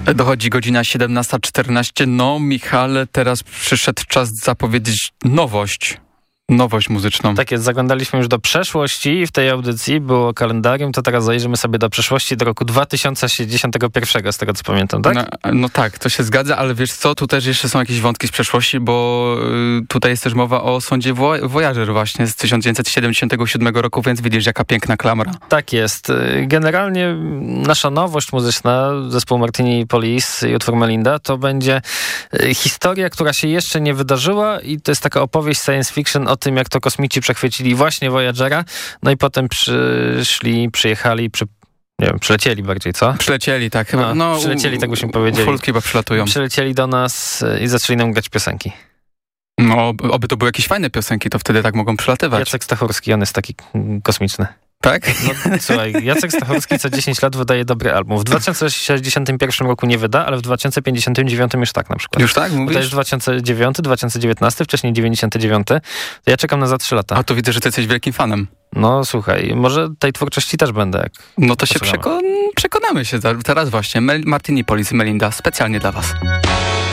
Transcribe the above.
Dochodzi godzina 17:14. No, Michale, teraz przyszedł czas zapowiedzieć nowość muzyczną. Tak jest, zaglądaliśmy już do przeszłości w tej audycji, było kalendarium, to teraz zajrzymy sobie do przeszłości, do roku 2061, z tego co pamiętam, tak? No tak, to się zgadza, ale wiesz co, tu też jeszcze są jakieś wątki z przeszłości, bo tutaj jest też mowa o sądzie Voyager właśnie z 1977 roku, więc widzisz, jaka piękna klamra. Tak jest. Generalnie nasza nowość muzyczna, zespół Martini Police i utwór Melinda, to będzie historia, która się jeszcze nie wydarzyła i to jest taka opowieść science fiction o tym, jak to kosmici przechwycili właśnie Voyagera, no i potem przylecieli bardziej, co? Przylecieli, tak. Przylecieli, tak byśmy powiedzieli. Fulki chyba przylatują. Przylecieli do nas i zaczęli nam grać piosenki. No, oby to były jakieś fajne piosenki, to wtedy tak mogą przylatywać. Jacek Stachurski, on jest taki kosmiczny. Tak? No, słuchaj, Jacek Stachurski co 10 lat wydaje dobry album. W 2061 roku nie wyda, ale w 2059 już tak na przykład. Już tak? Mówisz? Bo to jest 2009, 2019, wcześniej 99. To ja czekam na za 3 lata. A to widzę, że ty jesteś wielkim fanem. No słuchaj, może tej twórczości też będę. No to się przekonamy się teraz właśnie. Martini Police, Melinda, specjalnie dla was.